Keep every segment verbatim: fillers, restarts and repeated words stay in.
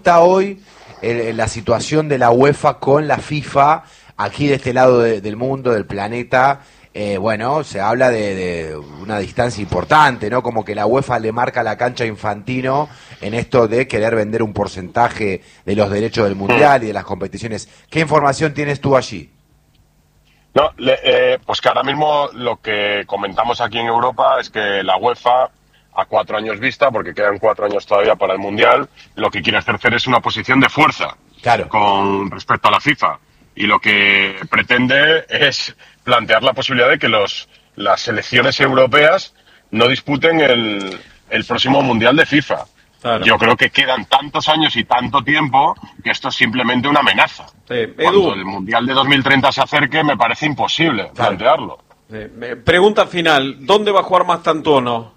está hoy el, la situación de la UEFA con la FIFA aquí de este lado de, del mundo, del planeta? Eh, bueno, se habla de, de una distancia importante, ¿no? Como que la UEFA le marca la cancha a Infantino en esto de querer vender un porcentaje de los derechos del Mundial y de las competiciones. ¿Qué información tienes tú allí? No, le, eh, pues que ahora mismo lo que comentamos aquí en Europa es que la UEFA, a cuatro años vista, porque quedan cuatro años todavía para el Mundial, lo que quiere ejercer es una posición de fuerza, claro, con respecto a la FIFA. Y lo que pretende es plantear la posibilidad de que los las selecciones europeas no disputen el, el próximo Mundial de FIFA. Claro. Yo creo que quedan tantos años y tanto tiempo que esto es simplemente una amenaza. Sí. Edu, cuando el Mundial de dos mil treinta se acerque, me parece imposible claro. plantearlo. Sí. Pregunta final, ¿dónde va a jugar Mastantuono?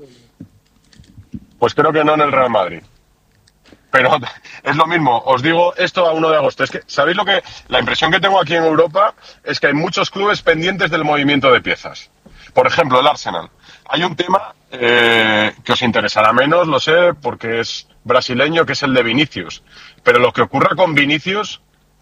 Pues creo que no en el Real Madrid. Pero es lo mismo, os digo esto a uno de agosto. Es que, ¿sabéis lo que? La impresión que tengo aquí en Europa es que hay muchos clubes pendientes del movimiento de piezas. Por ejemplo, el Arsenal. Hay un tema eh, que os interesará menos, lo sé, porque es brasileño, que es el de Vinicius. Pero lo que ocurra con Vinicius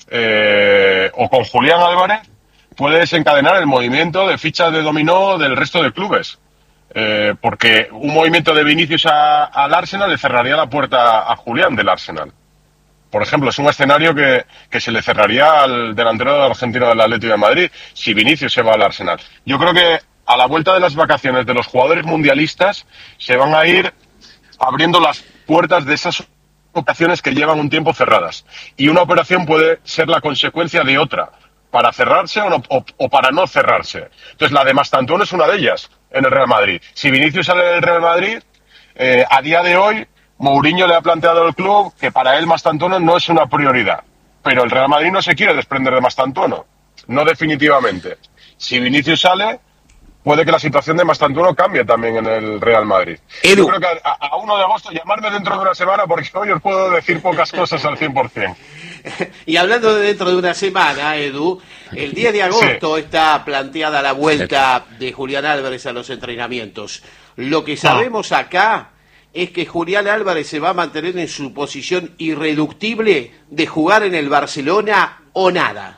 eh, o con Julián Álvarez puede desencadenar el movimiento de fichas de dominó del resto de clubes. Eh, porque un movimiento de Vinicius a, al Arsenal le cerraría la puerta a Julián del Arsenal. Por ejemplo, es un escenario que, que se le cerraría al delantero argentino del Atlético de Madrid si Vinicius se va al Arsenal. Yo creo que a la vuelta de las vacaciones de los jugadores mundialistas se van a ir abriendo las puertas de esas operaciones que llevan un tiempo cerradas. Y una operación puede ser la consecuencia de otra, para cerrarse o, no, o, o para no cerrarse. Entonces, la de Mastantuono es una de ellas en el Real Madrid. Si Vinicius sale del Real Madrid, eh, a día de hoy, Mourinho le ha planteado al club que para él Mastantuono no es una prioridad. Pero el Real Madrid no se quiere desprender de Mastantuono, no definitivamente. Si Vinicius sale, puede que la situación de Mastantuono cambie también en el Real Madrid. Edu. Yo creo que a, a uno de agosto llamarme dentro de una semana, porque hoy os puedo decir pocas cosas al cien por cien. Y hablando de dentro de una semana, Edu, el diez de agosto sí. está planteada la vuelta de Julián Álvarez a los entrenamientos. Lo que sabemos acá es que Julián Álvarez se va a mantener en su posición irreductible de jugar en el Barcelona o nada.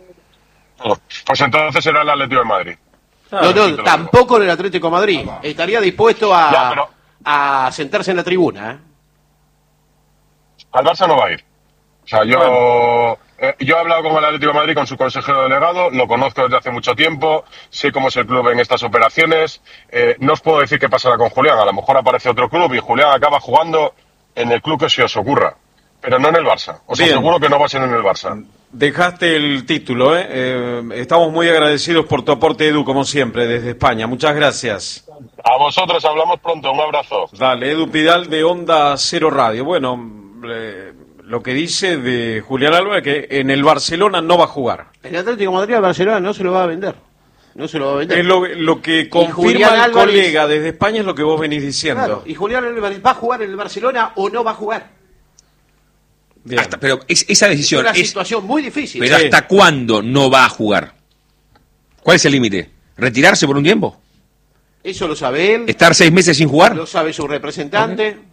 Pues entonces será el Atlético de Madrid. No, no, tampoco en el Atlético de Madrid. Estaría dispuesto a, ya, pero... a sentarse en la tribuna. ¿eh? Al Barça no va a ir. O sea, yo, bueno. eh, yo he hablado con el Atlético de Madrid, con su consejero delegado, lo conozco desde hace mucho tiempo, sé cómo es el club en estas operaciones. Eh, no os puedo decir qué pasará con Julián. A lo mejor aparece otro club y Julián acaba jugando en el club que se os ocurra. Pero no en el Barça. Os Bien. aseguro que no va a ser en el Barça. Dejaste el título, ¿eh? ¿eh? Estamos muy agradecidos por tu aporte, Edu, como siempre, desde España. Muchas gracias. A vosotros, hablamos pronto. Un abrazo. Dale, Edu Pidal de Onda Cero Radio. Bueno, eh, lo que dice de Julián Álvarez, que en el Barcelona no va a jugar. El Atlético de Madrid al Barcelona no se lo va a vender. No se lo va a vender. Es lo, lo que confirma el Álvarez, colega desde España, es lo que vos venís diciendo. Claro, y Julián Álvarez, ¿va a jugar en el Barcelona o no va a jugar? Hasta, pero es, esa decisión es una es situación muy difícil. Pero sí. ¿Hasta cuándo no va a jugar? ¿Cuál es el límite? ¿Retirarse por un tiempo? Eso lo sabe él. ¿Estar seis meses sin jugar? Lo sabe su representante. Okay.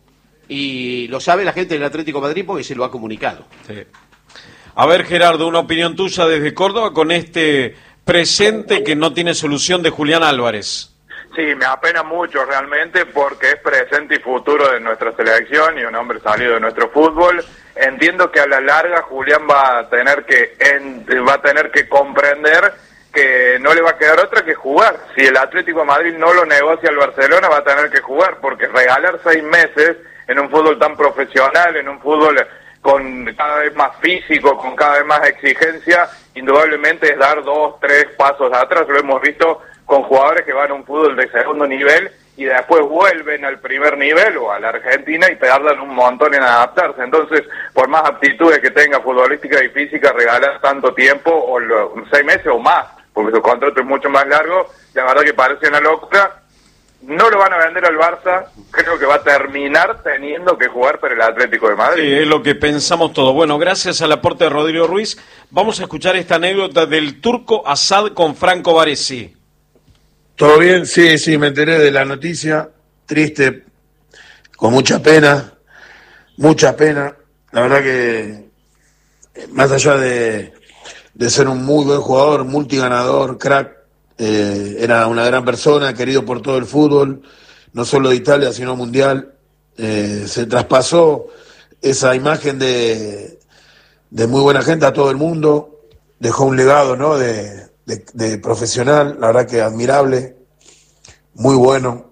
Y lo sabe la gente del Atlético de Madrid porque se lo ha comunicado. Sí. A ver, Gerardo, una opinión tuya desde Córdoba con este presente que no tiene solución de Julián Álvarez. Sí, me apena mucho realmente porque es presente y futuro de nuestra selección y un hombre salido de nuestro fútbol. Entiendo que a la larga Julián va a tener que en, va a tener que comprender que no le va a quedar otra que jugar. Si el Atlético de Madrid no lo negocia al Barcelona, va a tener que jugar, porque regalar seis meses en un fútbol tan profesional, en un fútbol con cada vez más físico, con cada vez más exigencia, indudablemente es dar dos, tres pasos atrás. Lo hemos visto con jugadores que van a un fútbol de segundo nivel y después vuelven al primer nivel o a la Argentina y tardan un montón en adaptarse. Entonces, por más aptitudes que tenga futbolística y física, regalar tanto tiempo, o lo, seis meses o más, porque su contrato es mucho más largo, la verdad que parece una locura. No lo van a vender al Barça, creo que va a terminar teniendo que jugar para el Atlético de Madrid. Sí, es lo que pensamos todos. Bueno, gracias al aporte de Rodrigo Ruiz, vamos a escuchar esta anécdota del turco Asad con Franco Baresi. ¿Todo bien? Sí, sí, me enteré de la noticia, triste, con mucha pena. mucha pena. La verdad que, más allá de, de ser un muy buen jugador, multiganador, crack, eh, era una gran persona, querido por todo el fútbol, no solo de Italia, sino mundial. Eh, se traspasó esa imagen de, de muy buena gente a todo el mundo, dejó un legado, ¿no?, de, de, de profesional, la verdad que admirable, muy bueno.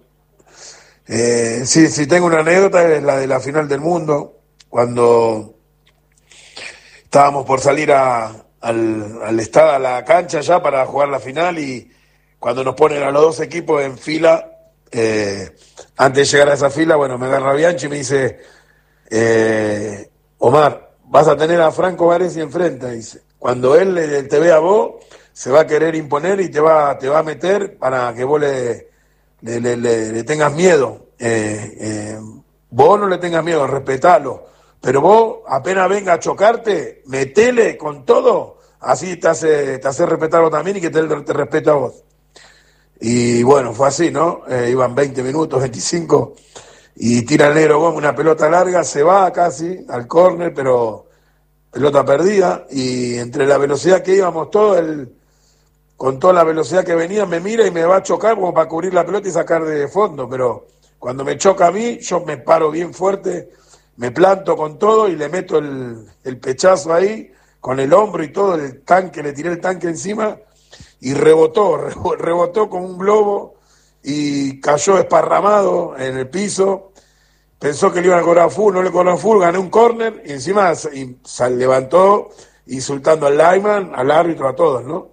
Eh, sí, sí, tengo una anécdota, es la de la final del mundo, cuando estábamos por salir a, al, al estadio, a la cancha ya para jugar la final, y cuando nos ponen a los dos equipos en fila, eh, antes de llegar a esa fila, bueno, me agarra Bianchi y me dice, eh, Omar, vas a tener a Franco Baresi enfrente, dice. Cuando él, él te vea a vos, se va a querer imponer y te va, te va a meter para que vos le, le, le, le, le tengas miedo. Eh, eh, vos no le tengas miedo, respetalo. Pero vos, apenas venga a chocarte, metele con todo, así te hace, te hace respetarlo también y que te, te respeta a vos. Y bueno, fue así, ¿no? Eh, iban veinte minutos, veinticinco, y tira el negro Gómez una pelota larga, se va casi al córner, pero pelota perdida, y entre la velocidad que íbamos todos, él, con toda la velocidad que venía, me mira y me va a chocar como para cubrir la pelota y sacar de fondo, pero cuando me choca a mí, yo me paro bien fuerte, me planto con todo y le meto el, el pechazo ahí, con el hombro y todo, el tanque, le tiré el tanque encima, y rebotó, rebotó como un globo, y cayó esparramado en el piso. Pensó que le iban a cobrar full, no le cobraron full, gané un córner, y encima y se levantó insultando al lineman, al árbitro, a todos, ¿no?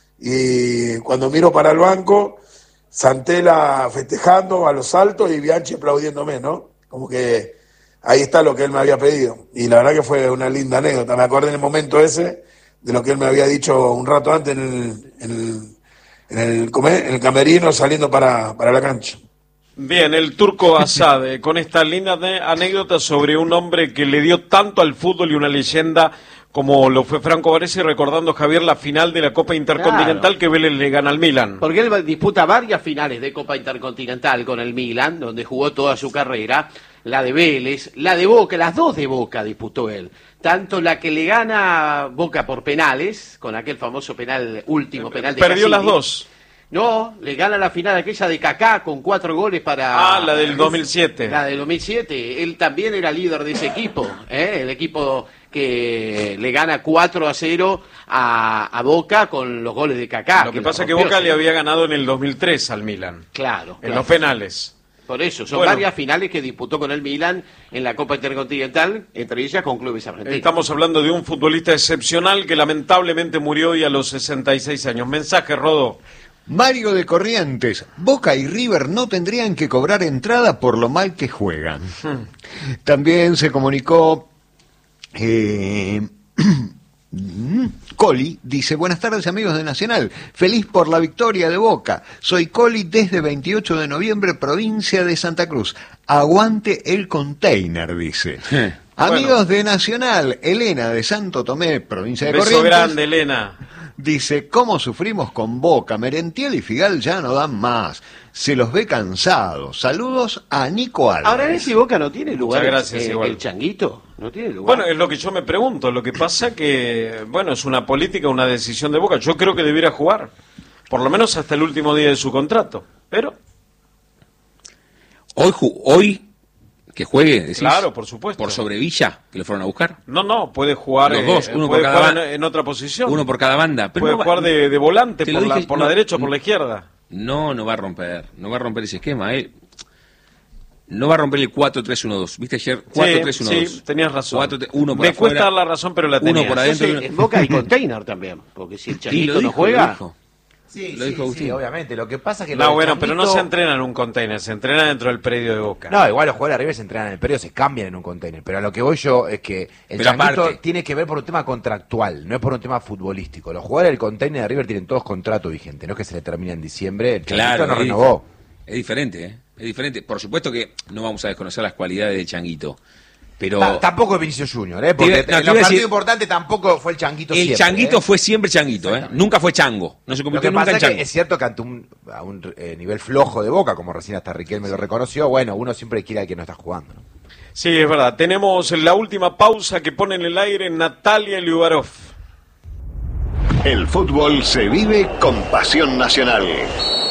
Y cuando miro para el banco, Santella festejando a los saltos y Bianchi aplaudiéndome, ¿no? Como que ahí está lo que él me había pedido. Y la verdad que fue una linda anécdota. Me acordé en el momento ese de lo que él me había dicho un rato antes en el, en el, en el, en el camerino saliendo para, para la cancha. Bien, el Turco Asad, con esta linda anécdota sobre un hombre que le dio tanto al fútbol y una leyenda como lo fue Franco Baresi, recordando, Javier, la final de la Copa Intercontinental, claro, que Vélez le gana al Milan. Porque él disputa varias finales de Copa Intercontinental con el Milan, donde jugó toda su carrera, la de Vélez, la de Boca, las dos de Boca disputó él. Tanto la que le gana Boca por penales, con aquel famoso penal, último penal de Perdió Cassini. Las dos. No, le gana la final aquella de Kaká con cuatro goles para... Ah, la del dos mil siete. La del dos mil siete. Él también era líder de ese equipo, ¿eh? El equipo que le gana cuatro a cero a, a Boca con los goles de Kaká. Lo que, que pasa es que Boca le había ganado en el dos mil tres al Milan. Claro. En claro. los penales. Por eso, son bueno, varias finales que disputó con el Milan en la Copa Intercontinental, entre ellas con clubes argentinos. Estamos hablando de un futbolista excepcional que lamentablemente murió hoy a los sesenta y seis años. Mensaje, Rodo. Mario de Corrientes, Boca y River no tendrían que cobrar entrada por lo mal que juegan. Hmm. También se comunicó... Eh, Coli dice, buenas tardes amigos de Nacional, feliz por la victoria de Boca, soy Coli desde veintiocho de noviembre, provincia de Santa Cruz, aguante el container, dice. Eh, amigos bueno. de Nacional, Elena de Santo Tomé, provincia de Beso Corrientes. grande, Elena. Dice, ¿cómo sufrimos con Boca? Merentiel y Figal ya no dan más. Se los ve cansados. Saludos a Nico Álvarez. Ahora, en ese Boca no tiene lugar. Muchas gracias, el, igual. el Changuito no tiene lugar. Bueno, es lo que yo me pregunto. Lo que pasa que, bueno, es una política, una decisión de Boca. Yo creo que debiera jugar. Por lo menos hasta el último día de su contrato. Pero... Hoy, hoy que juegue, decís, claro, por supuesto. Por sobre Villa, que lo fueron a buscar. No, no, puede jugar, los dos, uno eh, puede por cada jugar ba- en, en otra posición. Uno por cada banda. Pero puede no va, jugar de, de volante por, dije, la, por no, la derecha o por no, la izquierda. No, no va a romper, no va a romper ese esquema. Eh. No va a romper el cuatro tres uno dos. ¿Viste ayer? cuatro tres uno dos. Sí, tenías razón. cuatro, tres, uno por Me afuera, cuesta dar la razón, pero la tenía. Uno por adentro. Sí, en Boca hay container también, porque si el Changuito sí, no dijo, juega... Lo dijo. Sí, Lo sí, dijo Agustín. sí, obviamente. Lo que pasa es que... No, lo bueno, Changuito... pero no se entrena en un container, se entrena dentro del predio de Boca. No, igual los jugadores de River se entrenan en el predio, se cambian en un container. Pero a lo que voy yo es que el Pero Changuito aparte- tiene que ver por un tema contractual, no es por un tema futbolístico. Los jugadores del container de River tienen todos contrato vigente, no es que se le termina en diciembre. El Changuito Claro, no es renovó. Es diferente, ¿eh? Es diferente. Por supuesto que no vamos a desconocer las cualidades de Changuito. Pero Ta- tampoco es Vinicius Junior, ¿eh? Porque Te- no, en te los iba a partidos decir- importantes tampoco fue el Changuito el siempre. Changuito ¿eh? fue siempre Changuito, ¿eh? Nunca fue Chango. No se Lo convirtió que nunca pasa en es que Chango. es cierto que ante un, a un eh, nivel flojo de Boca, como recién hasta Riquelme lo reconoció, bueno, uno siempre quiere al que no está jugando, ¿no? Sí, es verdad. Tenemos la última pausa que pone en el aire Natalia Liubarov. El fútbol se vive con pasión nacional.